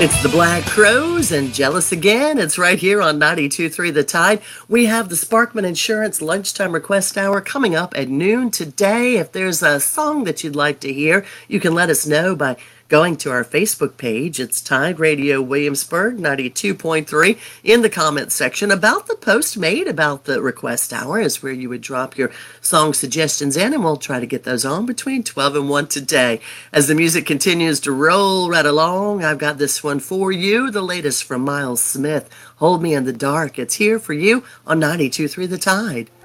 It's the Black Crows and Jealous Again. It's right here on 92.3 The Tide. We have the Sparkman Insurance Lunchtime Request Hour coming up at noon today. If there's a song that you'd like to hear, you can let us know by going to our Facebook page. It's Tide Radio Williamsburg 92.3. In the comments section about the post made about the request hour is where you would drop your song suggestions in, and we'll try to get those on between 12 and 1 today. As the music continues to roll right along, I've got this one for you, the latest from Miles Smith, Hold Me in the Dark. It's here for you on 92.3 The Tide.